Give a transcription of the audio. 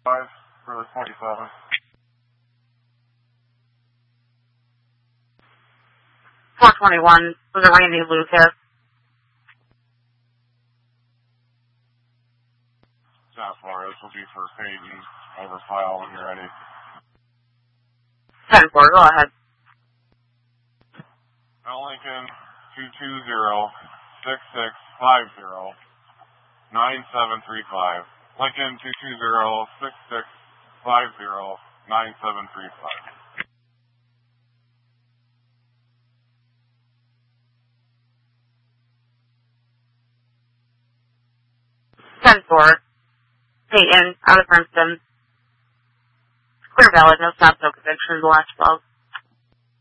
5 for the 27. 421 was a Randy Lucas. Sophomore, this will be for Peyton. Over file when you're ready. 10-4, go ahead. Mount Lincoln 220-6650-9735. Lincoln 220-6650-9735. 10-4. Peyton, out of Princeton. Clear valid, no stop, no convictions, the last 12.